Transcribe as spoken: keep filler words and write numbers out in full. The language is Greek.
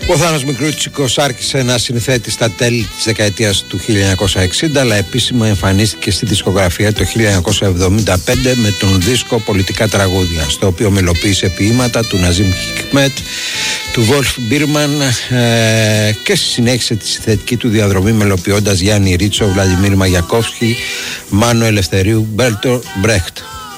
Ο Θάνος Μικρούτσικος άρχισε να συνθέτει στα τέλη της δεκαετίας του χίλια εννιακόσια εξήντα, αλλά επίσημα εμφανίστηκε στη δισκογραφία το χίλια εννιακόσια εβδομήντα πέντε με τον δίσκο Πολιτικά Τραγούδια, στο οποίο μελοποίησε ποίηματα του Ναζίμ Χικμέτ, του Βολφ Μπίρμαν ε, και συνέχισε τη συνθετική του διαδρομή μελοποιώντας Γιάννη Ρίτσο, Βλαντιμίρ Μαγιακόφσκι, Μάνο Ελευθερίου, Μπέρτολτ Μπρέχτ.